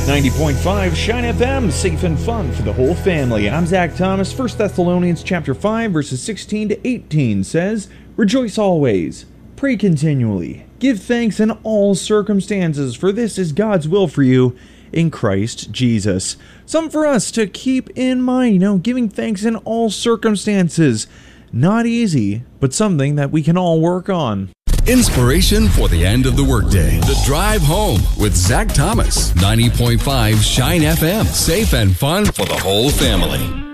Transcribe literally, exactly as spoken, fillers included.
ninety point five Shine F M, safe and fun for the whole family. I'm Zach Thomas. First Thessalonians chapter five, verses sixteen to eighteen says, "Rejoice always, pray continually, give thanks in all circumstances, for this is God's will for you in Christ Jesus." Something for us to keep in mind, you know, giving thanks in all circumstances. Not easy, but something that we can all work on. Inspiration for the end of the workday. The Drive Home with Zach Thomas. ninety point five Shine F M. Safe and fun for the whole family.